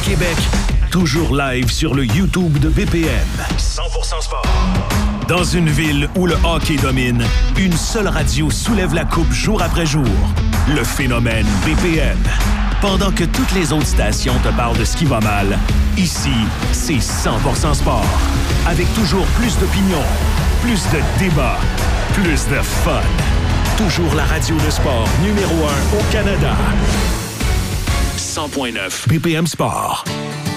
Québec, toujours live sur le YouTube de BPM. 100% sport. Dans une ville où le hockey domine, une seule radio soulève la coupe jour après jour. Le phénomène BPM. Pendant que toutes les autres stations te parlent de ce qui va mal, ici, c'est 100% sport. Avec toujours plus d'opinions, plus de débats, plus de fun. Toujours la radio de sport numéro 1 au Canada. 100.9 BPM Sport.